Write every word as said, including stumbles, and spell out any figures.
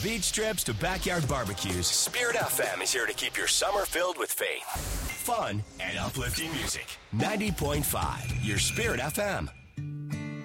beach trips to backyard barbecues, Spirit F M is here to keep your summer filled with faith, fun, and uplifting music. ninety point five, your Spirit F M.